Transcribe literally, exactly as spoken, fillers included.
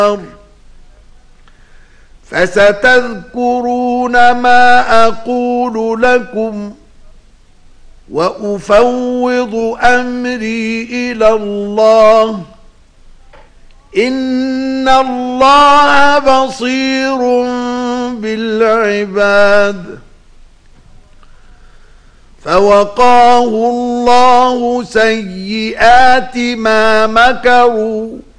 فستذكرون ما أقول لكم وأفوض أمري إلى الله إن الله بصير بالعباد. فوقاه الله سيئات ما مكروا